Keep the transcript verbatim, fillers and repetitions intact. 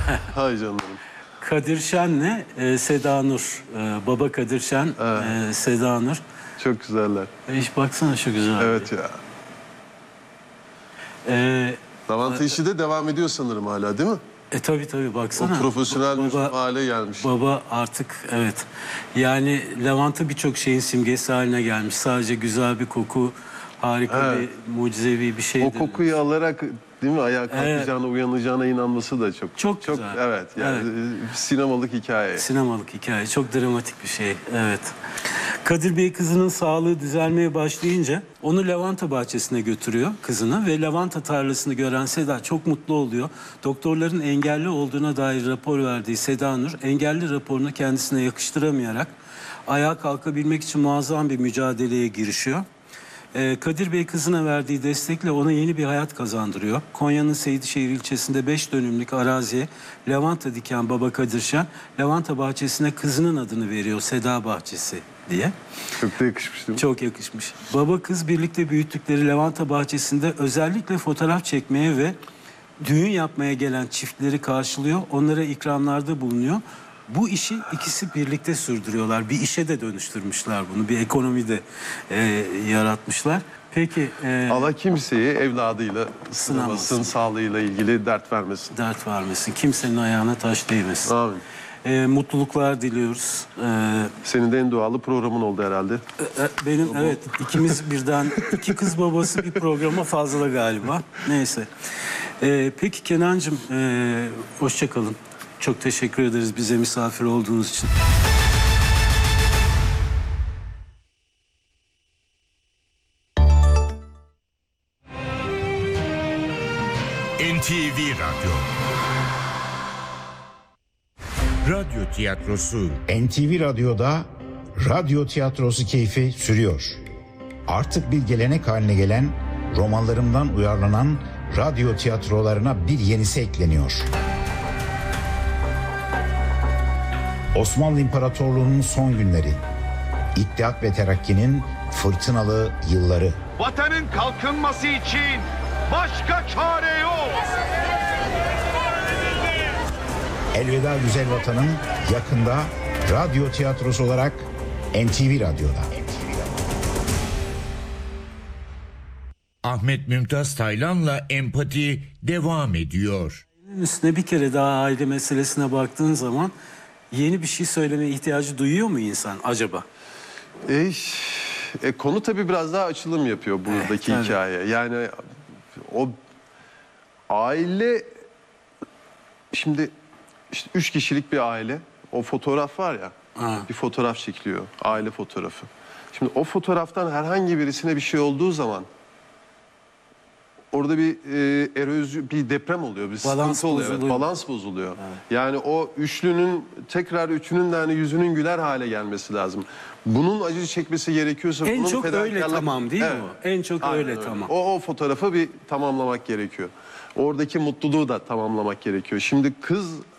Hay canlarım. Kadir Şen'le e, Seda Nur. E, baba Kadir Şen, Evet. e, Seda Nur. Çok güzeller. E, hiç baksana şu güzel. Evet ya. E, Lavanta işi de devam ediyor sanırım hala, değil mi? e tabii tabii baksana. O profesyonel bir Baba- hale gelmiş. Baba artık evet. Yani lavanta birçok şeyin simgesi haline gelmiş. Sadece güzel bir koku, harika Evet. bir mucizevi bir şey. O kokuyu alarak, değil mi, ayağa kalkacağına, Evet. uyanacağına inanması da çok Çok güzel. Evet, yani Evet. sinemalık hikaye. Sinemalık hikaye. Çok dramatik bir şey. Evet. Kadir Bey kızının sağlığı düzelmeye başlayınca onu lavanta bahçesine götürüyor kızını ve lavanta tarlasını gören Seda çok mutlu oluyor. Doktorların engelli olduğuna dair rapor verdiği Seda Nur engelli raporunu kendisine yakıştıramayarak ayağa kalkabilmek için muazzam bir mücadeleye girişiyor. Ee, Kadir Bey kızına verdiği destekle ona yeni bir hayat kazandırıyor. Konya'nın Seydişehir ilçesinde beş dönümlük araziye lavanta diken baba Kadir Şen, lavanta bahçesine kızının adını veriyor, Seda Bahçesi diye. Çok da yakışmış, değil mi? Çok yakışmış. Baba kız birlikte büyüttükleri lavanta bahçesinde özellikle fotoğraf çekmeye ve düğün yapmaya gelen çiftleri karşılıyor. Onlara ikramlarda bulunuyor. Bu işi ikisi birlikte sürdürüyorlar. Bir işe de dönüştürmüşler bunu. Bir ekonomi de e, yaratmışlar. Peki. E, Allah kimseyi evladıyla Sınamasın. sınamasın, sağlığıyla ilgili dert vermesin. dert vermesin. Kimsenin ayağına taş değmesin. Amin. E, mutluluklar diliyoruz. E, Senin de en dualı programın oldu herhalde. e, benim evet ikimiz birden iki kız babası bir programa fazla galiba. Neyse. E, peki Kenancığım e, hoşça kalın. Çok teşekkür ederiz bize misafir olduğunuz için. N T V Radyo. Radyo tiyatrosu. N T V Radyo'da radyo tiyatrosu keyfi sürüyor. Artık bir gelenek haline gelen, romanlarımdan uyarlanan radyo tiyatrolarına bir yenisi ekleniyor. Osmanlı İmparatorluğu'nun son günleri, İttihat ve Terakki'nin fırtınalı yılları. Vatanın kalkınması için başka çare yok. Elveda Güzel Vatan'ın yakında radyo tiyatrosu olarak N T V Radyo'da. Ahmet Mümtaz Taylan'la empati devam ediyor. Üstüne bir kere daha aile meselesine baktığın zaman yeni bir şey söylemeye ihtiyacı duyuyor mu insan acaba? E, e, konu tabii biraz daha açılım yapıyor buradaki Evet, hikaye. Yani o aile, şimdi işte üç kişilik bir aile. O fotoğraf var ya, Ha. bir fotoğraf çekiliyor, aile fotoğrafı. Şimdi o fotoğraftan herhangi birisine bir şey olduğu zaman orada bir e, erozyon, bir deprem oluyor, bir Balans sıkıntı oluyor. Evet, bozuluyor. balans bozuluyor. Yani o üçlünün tekrar üçünün de hani yüzünün güler hale gelmesi lazım. Bunun acı çekmesi gerekiyorsa En bunun çok öyle fedakarlık- tamam değil mi Evet. o? En çok Aynen öyle tamam. O, o fotoğrafı bir tamamlamak gerekiyor. Oradaki mutluluğu da tamamlamak gerekiyor. Şimdi kız